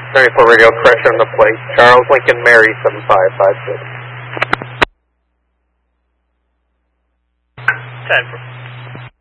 94 radio, correction on the plate. Charles Lincoln Mary 7556. 10.